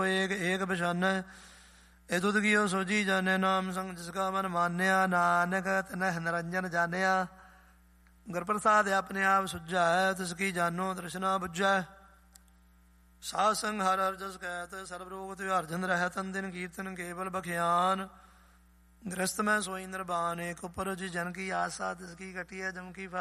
ਏਕ ਏਕ ਪਛਾਨੈ ਇਹ ਤੁਧ ਕੀਓ ਸੋਝੀ ਜਾਣੈ। ਨਾਮ ਸੰਗ ਜਿਸਕਾ ਮਨ ਮਾਨਿਆ ਨਾਨਕ ਤਨਹਿ ਨਿਰੰਜਨ ਜਾਣਿਆ। ਗੁਰ ਪ੍ਰਸਾਦ ਆਪਣੇ ਆਪ ਸੁਝੈ ਤਿਸ ਕੀ ਜਾਨੋ ਤ੍ਰਿਸ਼ਨਾ ਬੁਝੈ। ਸਾਧ ਸੰਗ ਹਰਿ ਹਰਿ ਜਸ ਕਹਿਤ ਸਰਬ ਰੋਗ ਤਿਉਹਾਰ ਜਨ ਰਹਿ। ਤਨ ਦਿਨ ਕੀਰਤਨ ਕੇਵਲ ਬਖਿਆਨ ਗ੍ਰਸਤ ਮੈਂ ਸੋਈ ਨਿਰਬਾਨ। ਏਕ ਉਪਰ ਜੀ ਜਨ ਕੀ ਆਸਾ ਤਿਸ ਕੀ ਘਟਿਐ ਜਮ ਕੀ